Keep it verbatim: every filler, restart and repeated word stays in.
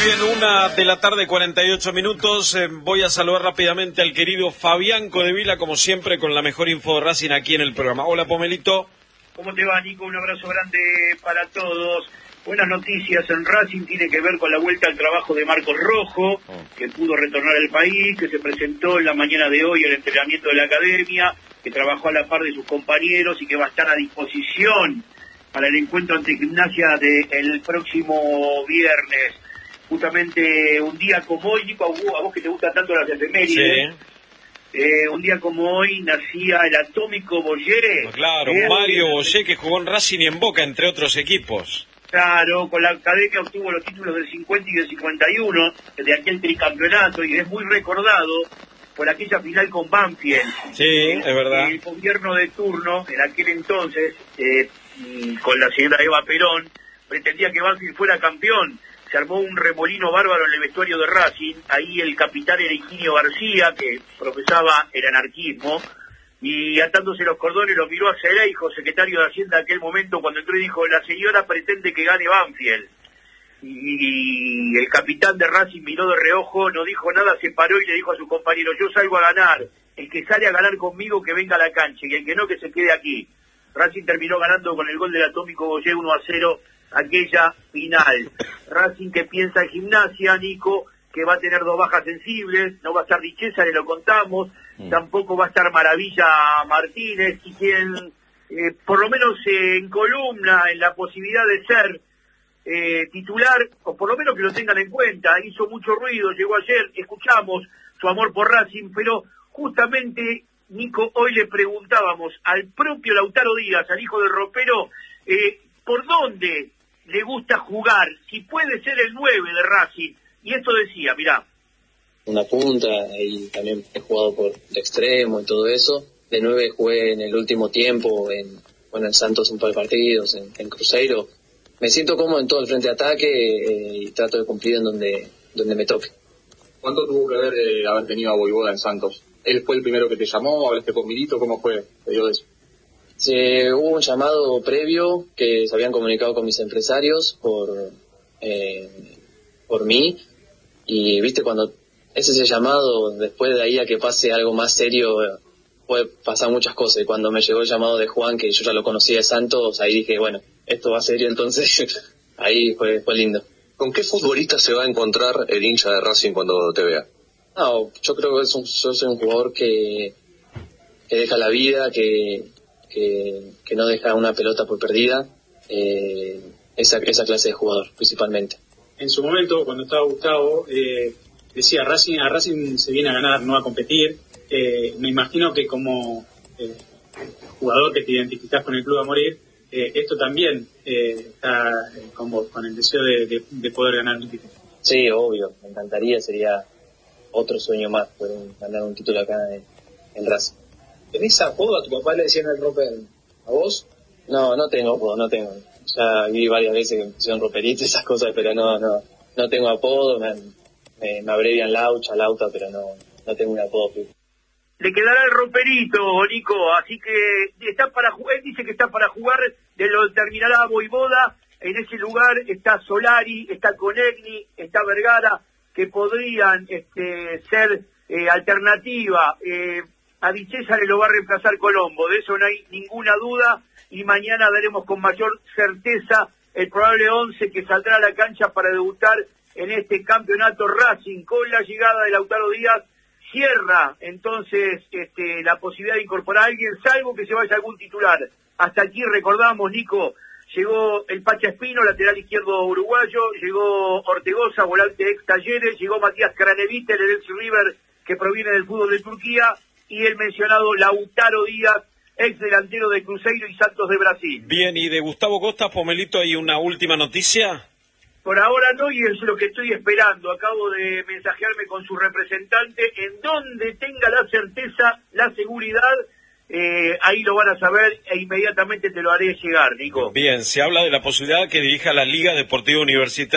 bien, una de la tarde, cuarenta y ocho minutos. Eh, voy a saludar rápidamente al querido Fabián Codevila, como siempre, con la mejor info de Racing aquí en el programa. Hola, Pomelito. ¿Cómo te va, Nico? Un abrazo grande para todos. Buenas noticias en Racing, tiene que ver con la vuelta al trabajo de Marcos Rojo, que pudo retornar al país, que se presentó en la mañana de hoy al entrenamiento de la academia, que trabajó a la par de sus compañeros y que va a estar a disposición para el encuentro ante Gimnasia del próximo viernes. Justamente un día como hoy, Nico, a vos que te gustan tanto las efemérides, sí. eh, un día como hoy nacía el atómico Boyé. Claro, eh, Mario Boyé, que jugó en Racing y en Boca, entre otros equipos. Claro, con la academia obtuvo los títulos del cincuenta y del cincuenta y uno, de aquel tricampeonato, y es muy recordado por aquella final con Banfield. Sí, eh, es verdad. El gobierno de turno, en aquel entonces, eh, con la señora Eva Perón, pretendía que Banfield fuera campeón. Se armó un remolino bárbaro en el vestuario de Racing. Ahí el capitán era Higinio García, que profesaba el anarquismo, y atándose los cordones lo miró a Cereijo, secretario de Hacienda de aquel momento, cuando entró y dijo: la señora pretende que gane Banfield. Y el capitán de Racing miró de reojo, no dijo nada, se paró y le dijo a su compañero: yo salgo a ganar, el que sale a ganar conmigo que venga a la cancha, y el que no, que se quede aquí. Racing terminó ganando con el gol del atómico Boyé uno a cero aquella final. Racing que piensa en Gimnasia, Nico, que va a tener dos bajas sensibles, no va a estar Richeza, le lo contamos, mm. tampoco va a estar Maravilla Martínez, y quien eh, por lo menos se eh, encolumna en la posibilidad de ser eh, titular, o por lo menos que lo tengan en cuenta. Hizo mucho ruido, llegó ayer, escuchamos su amor por Racing, pero justamente, Nico, hoy le preguntábamos al propio Lautaro Díaz, al hijo del ropero, eh, por dónde le gusta jugar, si puede ser el nueve de Racing, y esto decía, mirá. Una punta, y también he jugado por de extremo y todo eso. De nueve jugué en el último tiempo, en, bueno, en Santos un par de partidos, en, en Cruzeiro. Me siento cómodo en todo el frente de ataque eh, y trato de cumplir en donde, donde me toque. ¿Cuánto tuvo que ver eh, haber tenido a Voivoda en Santos? ¿Él fue el primero que te llamó? ¿Hablaste con Milito? ¿Cómo fue? ¿Te dio eso? Sí, hubo un llamado previo que se habían comunicado con mis empresarios por eh, por mí, y viste, cuando es ese llamado, después de ahí a que pase algo más serio, puede pasar muchas cosas. Y cuando me llegó el llamado de Juan, que yo ya lo conocía de Santos, ahí dije, bueno, esto va serio, entonces ahí fue, fue lindo. ¿Con qué futbolista se va a encontrar el hincha de Racing cuando te vea? No, yo creo que es un, yo soy un jugador que, que deja la vida, que Que, que no deja una pelota por perdida, eh, esa, esa clase de jugador principalmente. En su momento, cuando estaba Gustavo, eh, decía, Racing, a Racing se viene a ganar, no a competir. Eh, me imagino que como eh, jugador que te identificás con el club a morir, eh, esto también eh, está eh, con vos, con el deseo de, de, de poder ganar un título. Sí, obvio, me encantaría, sería otro sueño más, poder ganar un título acá en, en Racing. ¿Tenés apodo? ¿A tu papá le decían el roper? ¿A vos? No, no tengo apodo, no tengo. Ya vi varias veces que me pusieron roperito y esas cosas, pero no, no, no tengo apodo. Me, me, me abrevian Laucha, Lauta, pero no, no tengo un apodo. Le quedará el roperito, Nico, así que está para jugar, él dice que está para jugar, de lo determinará Voivoda. En ese lugar está Solari, está Conegni, está Vergara, que podrían este, ser eh, alternativa. Eh, A Vichesa le lo va a reemplazar Colombo, de eso no hay ninguna duda, y mañana daremos con mayor certeza el probable once que saldrá a la cancha para debutar en este campeonato. Racing, con la llegada de Lautaro Díaz, cierra entonces este, la posibilidad de incorporar a alguien, salvo que se vaya algún titular. Hasta aquí recordamos, Nico, llegó el Pacha Espino, lateral izquierdo uruguayo, llegó Ortegoza, volante ex Talleres, llegó Matías Cranevite, el Edense River, que proviene del fútbol de Turquía, y el mencionado Lautaro Díaz, ex delantero de Cruzeiro y Santos de Brasil. Bien, y de Gustavo Costa, Pomelito, ¿hay una última noticia? Por ahora no, y es lo que estoy esperando. Acabo de mensajearme con su representante. En donde tenga la certeza, la seguridad, eh, ahí lo van a saber e inmediatamente te lo haré llegar, Nico. Bien, se habla de la posibilidad que dirija la Liga Deportiva Universitaria.